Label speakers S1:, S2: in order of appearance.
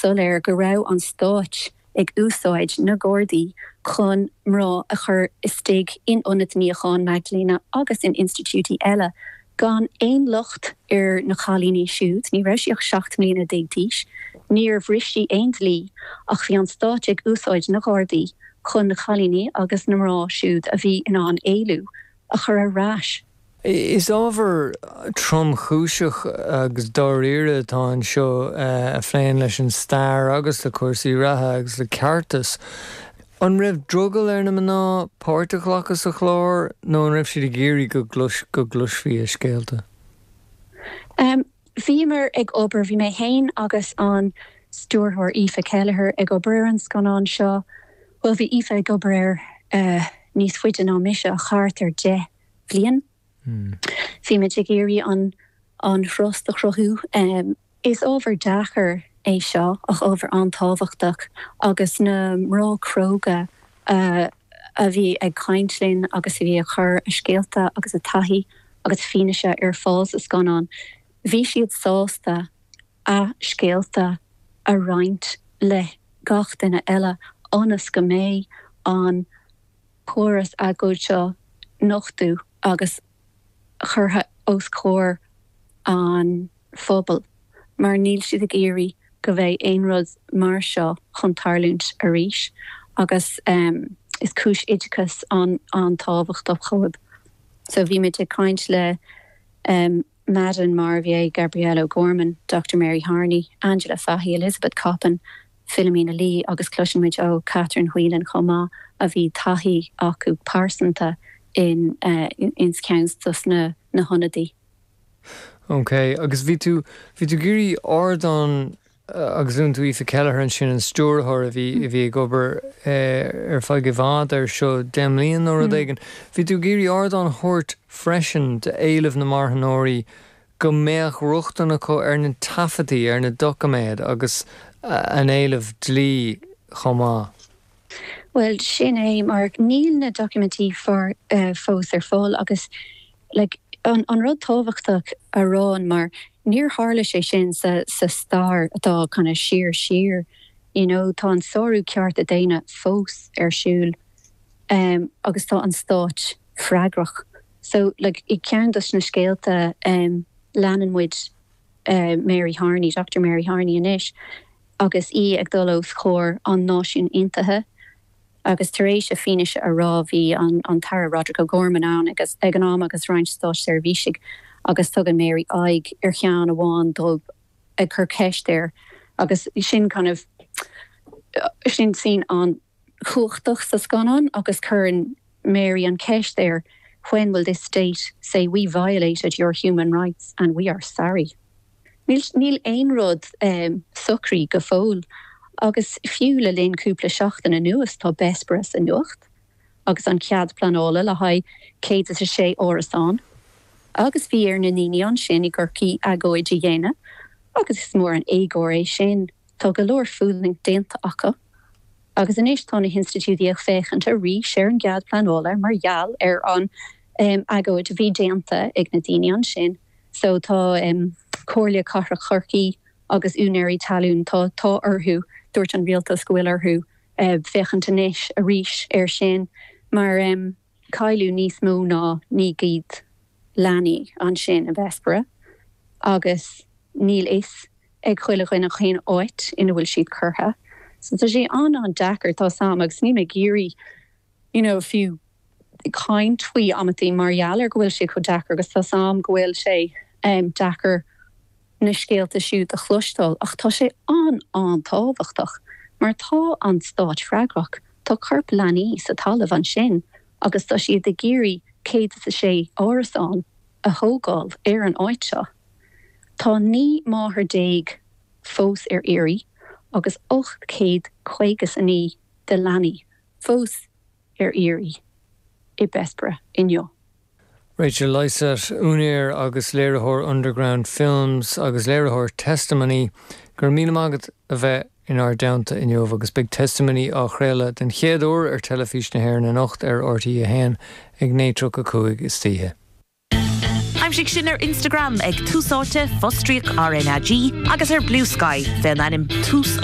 S1: soléir go raibh an stáit ag úsáid na Gordaí chun mrá a chur istig in ionad níocháin Magdalena agus in institútí eile gan éon lucht ar na chalíní siúd, ní raibh sioch 7 mbliana déagtíis, níor bhristí éon lí ach bhí an stáit ag úsáid na Gordaí chun na chalíní agus na mrá siúd a bhí in an éilú a chur a ráis.
S2: Is ábhar trom chúiseach agus doíire tá seo a phléin leis an stair agus le cuasaí ratha agus le ceartas. An raibh drogal ar na mná páirteachlas a chlár nó an raibh siad a géirí go gluisfí a scéalta?
S1: Bhí mar ag obair bhí mé hain agus an stúrthóir Aoife Kelleher ag obair an scanán seo. Well, bhí Aoife ag obair níos fuide ná mise a chart ar 10 bbliain. Bhí me géirí an frost a chrothú. Is ábhar dachar é seo ach ábhar an tábhachtach agus na mrá cróga a bhí ag caintlinn agus a bhí a chur a scéalta agus a taithí agus fineise ar fás is gan an. Bhí siad sásta a scéalta a roint le gach duine eile anas go mé an choras a gúid seo nochtú agus churtha os cór an phobal. Mar níl siad a géirí go bheith aon rud mar seo chun tarlúnt a ríis agus is cúis idicus an tábhacht op chomh. So bhí me te caint le Madden Marvier, Gabrielle O'Gorman, Dr. Mary Harney, Angela Fahy, Elizabeth Coppin, Philomena Lee agus Clushimid ó Catherine Whelan chomá a bhí taithí acu pársanta in sceantas na honadí.
S2: Ok, agus bhí tú gurí ardán agus ún tú Aoife Kelleher an sin an stúrthóir a bhí gobar ar feige bhád ar seo 10 mbliain nó daigen. Bhí tú gurí ardán thuirt freisin de éilimh na marthanóirí go méach ruchtainna có ar na taifeadtaí ar na docaméid agus an éilimh dlí chomá.
S1: Well, sin é mar níl na documentí fós ar fáil agus an rud tábhachtach a rán mar níor hála sé sin sa star atá kind of siar, tá an sóú ceart a déine fós ar siúl agus tá an stáit freigrach. So I ceantas na scéalta leananmuid Mary Harney, Dr. Mary Harney inis, agus ag dulós chóir an náisiún intathe, agus taréis a fineise a rá bhí an Tara Roderick O'Gorman an agus ag an am agus roiint stáit servísigh agus tugan Mary aig ar cheann amháin dul ag chur ceist ir agus sin kind of sin sin an chuchtach sa scanan agus churann Mary an ceist ir. When will this state say we violated your human rights and we are sorry? Níl ein rud sucrí go fóil agus fiú le linn cúpla seachtain a nuas tá bespras a nuacht agus an cead planála le haid 106 órasán agus bhí ar na níní an sin I gurcí agóid I dhéine agus is mór an égóir é sin tá go leor fúling déanta acha agus in éis tá na institúdíoch féchanta rí sé an cead planála mar gheall ar an agóid bhí déanta ag na daoine an sin so tá cóirlia cara chorcaí agus únéirí talún tá orthú dúirt an rialtas go bhfuil orthú féchanta níis a ríis ar sin mar cailú níos mó ná ní gad leanaí an sin a bhespera agus níl is ag chuile chuine chéan áit ina bhfuil siad curtha. So tá sé an dachar tá sam agus ní me géirí fiú cain tví amatí margheallar go bhfuil sé chu dachar agus tá sam go bhfuil sé dachar na scéalta siúd a chlustal ach tá sé an tábhachtach mar tá an stáit freigrach tá corp leanaí sa talamh an sin agus tá siad de géirí 106 órasán a thógáil ar an áit seo. Tá ní máthair 10 fós ar éirí agus 850 de leanaí fós ar éirí I bespra inniu.
S2: Rachel Lysett, únéir agus léiritheoir Underground Films agus léiritheoir Testimony gur míle mágad a bheith in our downta inniu agus big testimony á chréile den chéadúir ar telefís na hhéir na nocht ar RTÉ a héin ag 9:05 is títhe.
S3: I'm sin ar Instagram ag túsáte Fostriach RNAG agus ar Blue Sky, then I'm tús